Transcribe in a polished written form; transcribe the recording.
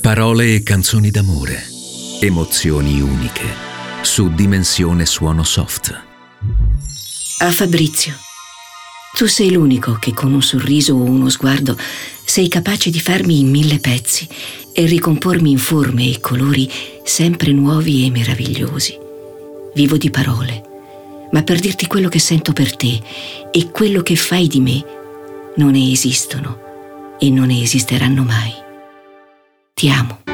Parole e canzoni d'amore, emozioni uniche, su Dimensione Suono Soft. A Fabrizio: tu sei l'unico che con un sorriso o uno sguardo sei capace di farmi in 1000 pezzi e ricompormi in forme e colori sempre nuovi e meravigliosi. Vivo di parole, ma per dirti quello che sento per te e quello che fai di me non ne esistono e non ne esisteranno mai. Ti amo.